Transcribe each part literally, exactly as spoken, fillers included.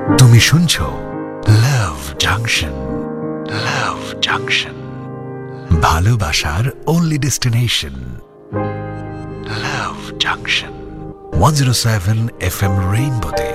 তুমি শুনছো লাভ জাংশন, লাভ জাংশন, ভালোবাসার only destination, লাভ junction, one oh seven F M রেইনবোতে।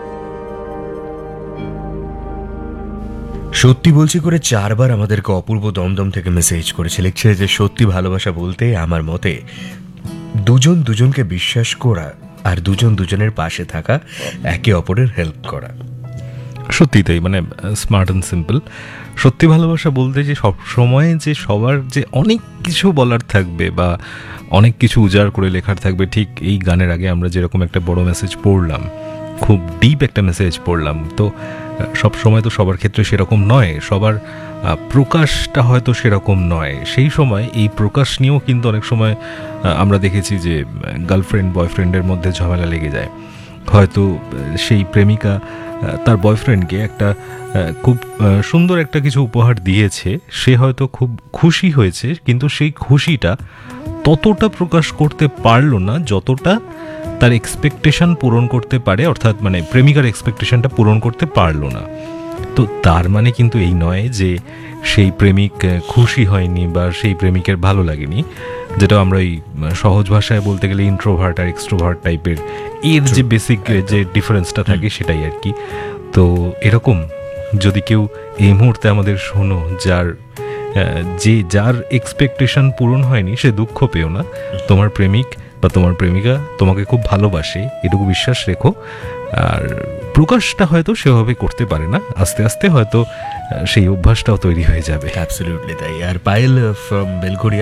সত্যি বলছি করে চারবার আমাদেরকে অপূর্ব দমদম থেকে মেসেজ করেছে, লিখছে যে সত্যি ভালোবাসা বলতে আমার মতে দুজন দুজনকে বিশ্বাস করা আর দুজন দুজনের পাশে থাকা, একে অপরের হেল্প করা। সত্যি তাই, মানে স্মার্ট অ্যান্ড সিম্পল। সত্যি ভালোবাসা বলতে যে সব সময় যে সবার যে অনেক কিছু বলার থাকবে বা অনেক কিছু উজাড় করে লেখার থাকবে, ঠিক এই গানের আগে আমরা যেরকম একটা বড় মেসেজ পড়লাম, খুব ডিপ একটা মেসেজ পড়লাম, তো সব সময় তো সবার ক্ষেত্রে সেরকম নয়, সবার প্রকাশটা হয়তো সেরকম নয়। সেই সময় এই প্রকাশ নিয়েও কিন্তু অনেক সময় আমরা দেখেছি যে গার্লফ্রেন্ড বয়ফ্রেন্ডের মধ্যে ঝামেলা লেগে যায়। হয়তো সেই প্রেমিকা তার বয়ফ্রেন্ডকে একটা খুব সুন্দর একটা কিছু উপহার দিয়েছে, সে হয়তো খুব খুশি হয়েছে, কিন্তু সেই খুশিটা ততটা প্রকাশ করতে পারলো না যতটা তার এক্সপেকটেশন পূরণ করতে পারে, অর্থাৎ মানে প্রেমিকার এক্সপেকটেশনটা পূরণ করতে পারলো না। তো তার মানে কিন্তু এই নয় যে সেই প্রেমিক খুশি হয়নি বা সেই প্রেমিকের ভালো লাগেনি, যেটা আমরা এই সহজ ভাষায় বলতে গেলে ইন্ট্রোভার্ট আর এক্সট্রোভার্ট টাইপের এর যে বেসিক যে ডিফারেন্সটা থাকে সেটাই আর কি। তো এরকম যদি কেউ এই মুহূর্তে আমাদের শোনো, যার যে যার এক্সপেকটেশন পূরণ হয়নি, সে দুঃখ পেও না। তোমার প্রেমিক বা তোমার প্রেমিকা তোমাকে খুব ভালোবাসে, এটুকু বিশ্বাস রেখো। আর প্রকাশটা হয়তো সেভাবে করতে পারে না, আস্তে আস্তে হয়তো সেই অভ্যাসটাও তৈরি হয়ে যাবে। অ্যাবসলিউটলি তাই। আর পায়েল ফ্রম বেলঘড়িয়া